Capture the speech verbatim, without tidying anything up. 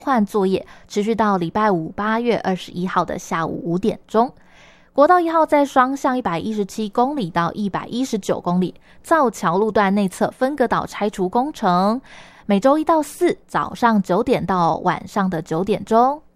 换作业，持续到礼拜五八月二十一号的下午五点钟。国道一号在双向一百一十七公里到一百一十九公里，造桥路段内侧分隔岛拆除工程，每周一到四早上九点到晚上的九点钟。